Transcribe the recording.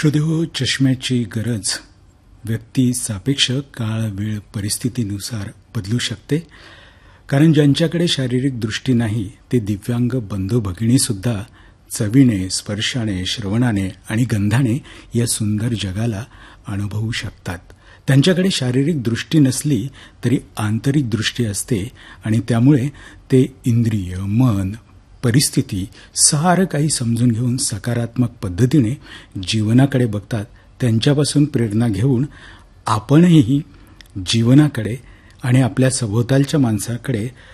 श्रोतेहो, चष्म्याची गरज व्यक्ती सापेक्ष काळ वेळ परिस्थितीनुसार बदलू शकते. कारण ज्यांच्याकडे शारीरिक दृष्टी नाही ते दिव्यांग बंधू भगिनीसुद्धा चवीने, स्पर्शाने, श्रवणाने आणि गंधाने या सुंदर जगाला अनुभवू शकतात. त्यांच्याकडे शारीरिक दृष्टी नसली तरी आंतरिक दृष्टी असते आणि त्यामुळे ते इंद्रिय, मन, परिस्थिती सारं काही समजून घेऊन सकारात्मक पद्धतीने जीवनाकडे बघतात. त्यांच्यापासून प्रेरणा घेऊन आपणही जीवनाकडे आणि आपल्या सभोवतालच्या माणसाकडे